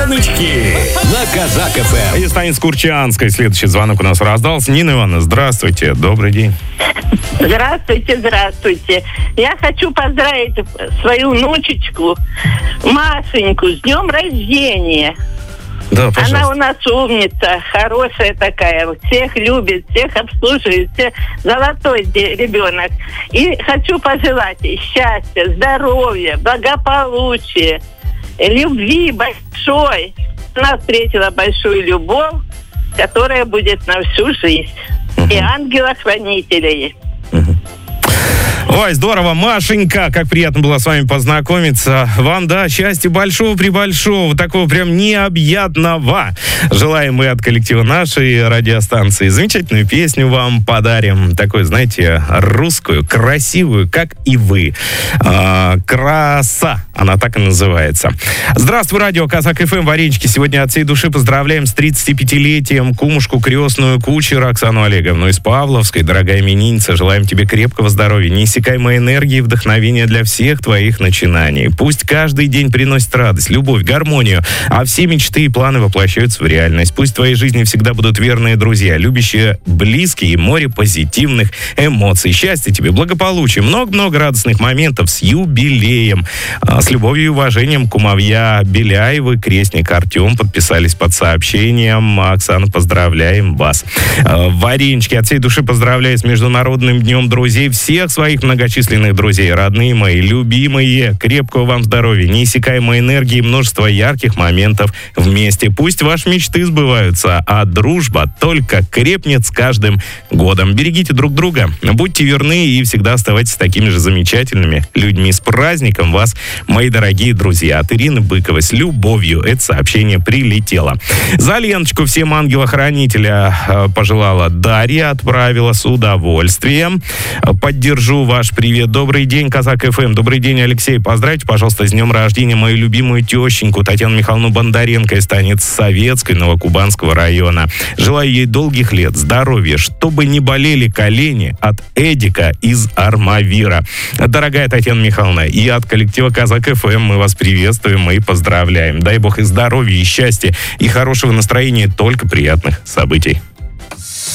Баночки на Казак ФМ. И станет Курчанской. Следующий звонок у нас раздался. Нина Ивановна, здравствуйте. Добрый день. Здравствуйте. Я хочу поздравить свою внучечку Машеньку с днем рождения. Да, пожалуйста. Она у нас умница, хорошая такая, всех любит, всех обслуживает, золотой ребенок. И хочу пожелать ей счастья, здоровья, благополучия, любви большой. Она встретила большую любовь, которая будет на всю жизнь. И ангела-хранителей. Ой, здорово, Машенька, как приятно было с вами познакомиться. Вам, да, счастья большого-пребольшого, такого прям необъятного. Желаем мы от коллектива нашей радиостанции. Замечательную песню вам подарим. Такую, знаете, русскую, красивую, как и вы. «Краса». Она так и называется. Здравствуй, радио Казак ФМ, Варенички. Сегодня от всей души поздравляем с 35-летием кумушку крестную кучера Оксану Олеговну из Павловской. Дорогая именинница, желаем тебе крепкого здоровья, неиссякаемой энергии и вдохновения для всех твоих начинаний. Пусть каждый день приносит радость, любовь, гармонию, а все мечты и планы воплощаются в реальность. Пусть в твоей жизни всегда будут верные друзья, любящие, близкие и море позитивных эмоций. Счастья тебе, благополучия, много-много радостных моментов с юбилеем. С любовью и уважением кумовья Беляевы, крестник Артем подписались под сообщением. Оксана, поздравляем вас. Варенички, от всей души поздравляю с Международным днем друзей всех своих многочисленных друзей, родные мои, любимые. Крепкого вам здоровья, неиссякаемой энергии и множество ярких моментов вместе. Пусть ваши мечты сбываются, а дружба только крепнет с каждым годом. Берегите друг друга, будьте верны и всегда оставайтесь такими же замечательными людьми. С праздником вас, мои дорогие друзья. От Ирины Быковой с любовью это сообщение прилетело. За ленточку всем ангела-хранителя пожелала Дарья, отправила с удовольствием. Поддержу ваш привет. Добрый день, Казак ФМ. Добрый день, Алексей. Поздравьте, пожалуйста, с днем рождения мою любимую тещеньку Татьяну Михайловну Бондаренко из станицы Советской Новокубанского района. Желаю ей долгих лет, здоровья, чтобы не болели колени от Эдика из Армавира. Дорогая Татьяна Михайловна, и от коллектива Казак ФМ мы вас приветствуем и поздравляем. Дай бог и здоровья, и счастья, и хорошего настроения, только приятных событий.